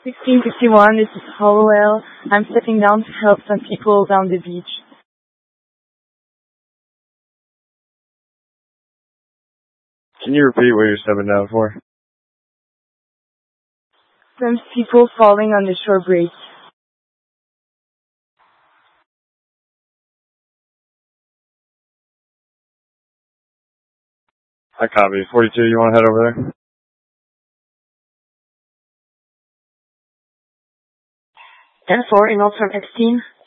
1651, this is Hollowell. I'm stepping down to help some people down the beach. Can you repeat what you're stepping down for? Some people falling on the shore break. I copy. 42, you want to head over there? 10-4, Ingalls from Epstein.